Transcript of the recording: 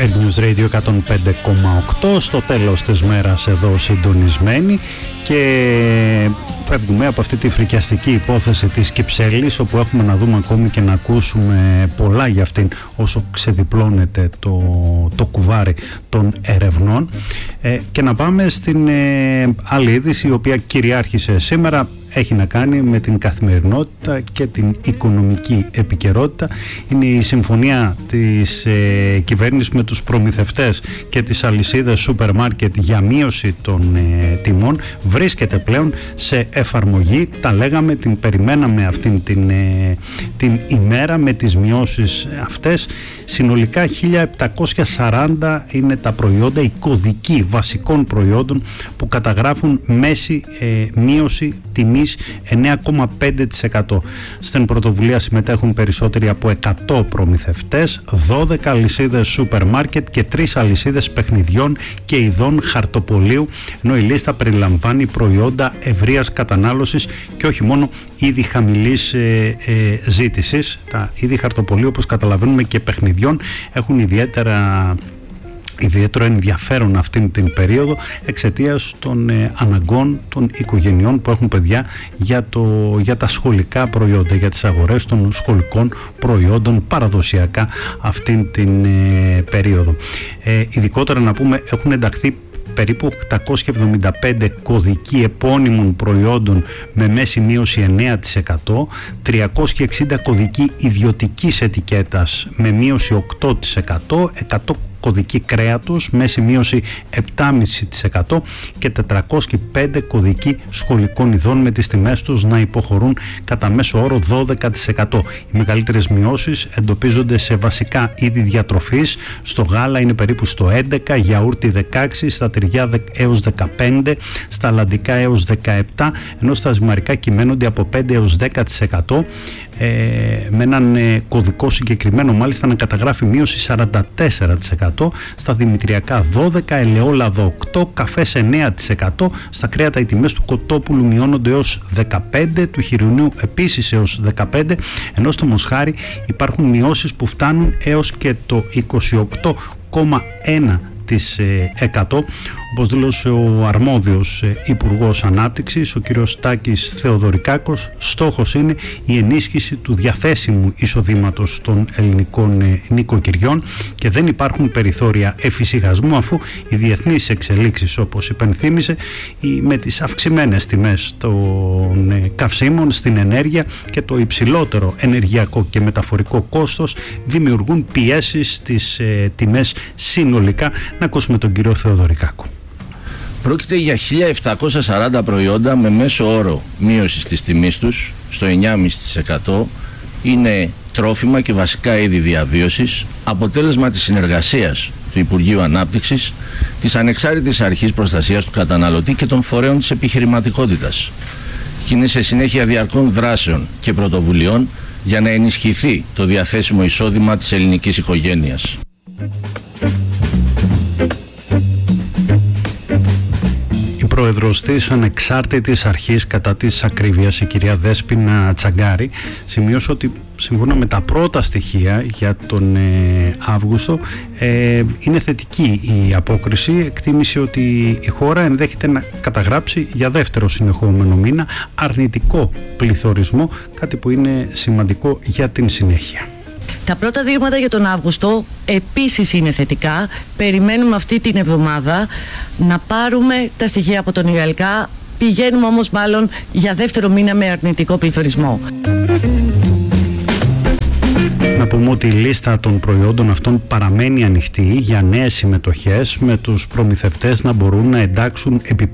News Radio 105,8 στο τέλος της μέρας εδώ συντονισμένοι και φεύγουμε από αυτή τη φρικιαστική υπόθεση της Κυψέλης, όπου έχουμε να δούμε ακόμη και να ακούσουμε πολλά για αυτήν όσο ξεδιπλώνεται το κουβάρι των ερευνών, και να πάμε στην άλλη είδηση η οποία κυριάρχησε σήμερα. Έχει να κάνει με την καθημερινότητα και την οικονομική επικαιρότητα. Είναι η συμφωνία της κυβέρνησης με τους προμηθευτές και τις αλυσίδες σούπερ μάρκετ για μείωση των τιμών. Βρίσκεται πλέον σε εφαρμογή. Τα λέγαμε, την περιμέναμε αυτήν την ημέρα με τις μειώσεις αυτές. Συνολικά 1740 είναι τα προϊόντα, οι κωδικοί βασικών προϊόντων που καταγράφουν μέση μείωση τιμή 9,5%. Στην πρωτοβουλία συμμετέχουν περισσότεροι από 100 προμηθευτές, 12 αλυσίδες σούπερ μάρκετ και 3 αλυσίδες παιχνιδιών και ειδών χαρτοπολίου, ενώ η λίστα περιλαμβάνει προϊόντα ευρείας κατανάλωσης και όχι μόνο είδη χαμηλής ζήτησης. Τα είδη χαρτοπολίου, όπως καταλαβαίνουμε, και παιχνιδιών έχουν ιδιαίτερο ενδιαφέρον αυτήν την περίοδο εξαιτίας των αναγκών των οικογενειών που έχουν παιδιά για τα σχολικά προϊόντα, για τις αγορές των σχολικών προϊόντων παραδοσιακά αυτήν την περίοδο. Ειδικότερα να πούμε, έχουν ενταχθεί περίπου 875 κωδικοί επώνυμων προϊόντων με μέση μείωση 9%, 360 κωδικοί ιδιωτικής ετικέτας με μείωση 8%, 100 κωδικοί κρέατος, μέση μείωση 7,5% και 405 κωδικοί σχολικών ειδών με τις τιμές τους να υποχωρούν κατά μέσο όρο 12%. Οι μεγαλύτερες μειώσεις εντοπίζονται σε βασικά είδη διατροφής. Στο γάλα είναι περίπου στο 11%, γιαούρτι 16%, στα τυριά έως 15%, στα αλαντικά έως 17%, ενώ στα ζυμαρικά κυμαίνονται από 5 έως 10%. Με έναν κωδικό συγκεκριμένο μάλιστα να καταγράφει μείωση 44%, στα δημητριακά 12%, ελαιόλαδο 8%, καφές 9%, στα κρέατα οι τιμές του κοτόπουλου μειώνονται έως 15%, του χοιρινού επίσης έως 15%, ενώ στο μοσχάρι υπάρχουν μειώσεις που φτάνουν έως και το 28,1%. Όπως δήλωσε ο αρμόδιος Υπουργός Ανάπτυξης, ο κύριος Τάκης Θεοδωρικάκος, στόχος είναι η ενίσχυση του διαθέσιμου εισοδήματος των ελληνικών νοικοκυριών και δεν υπάρχουν περιθώρια εφησυχασμού, αφού οι διεθνείς εξελίξεις, όπως υπενθύμησε, με τις αυξημένες τιμές των καυσίμων στην ενέργεια και το υψηλότερο ενεργειακό και μεταφορικό κόστος δημιουργούν πιέσεις στις τιμές συνολικά. Να ακούσουμε τον κύριο Θεοδωρικάκο. Πρόκειται για 1740 προϊόντα με μέσο όρο μείωση της τιμής τους στο 9,5%. Είναι τρόφιμα και βασικά είδη διαβίωσης, αποτέλεσμα της συνεργασίας του Υπουργείου Ανάπτυξης, της Ανεξάρτητης Αρχής Προστασίας του Καταναλωτή και των φορέων της επιχειρηματικότητας. Και είναι σε συνέχεια διαρκών δράσεων και πρωτοβουλειών για να ενισχυθεί το διαθέσιμο εισόδημα της ελληνικής οικογένειας. Πρόεδρος της Ανεξάρτητης Αρχής κατά της Ακρίβειας, η κυρία Δέσποινα Τσαγκάρη, σημείωσε ότι σύμφωνα με τα πρώτα στοιχεία για τον Αύγουστο είναι θετική η απόκριση. Εκτίμησε ότι η χώρα ενδέχεται να καταγράψει για δεύτερο συνεχόμενο μήνα αρνητικό πληθωρισμό, κάτι που είναι σημαντικό για την συνέχεια. Τα πρώτα δείγματα για τον Αύγουστο επίσης είναι θετικά. Περιμένουμε αυτή την εβδομάδα να πάρουμε τα στοιχεία από τον ΙΑΛΚΑ. Πηγαίνουμε όμως μάλλον για δεύτερο μήνα με αρνητικό πληθωρισμό. Να πούμε ότι η λίστα των προϊόντων αυτών παραμένει ανοιχτή για νέες συμμετοχές, με τους προμηθευτές να μπορούν να εντάξουν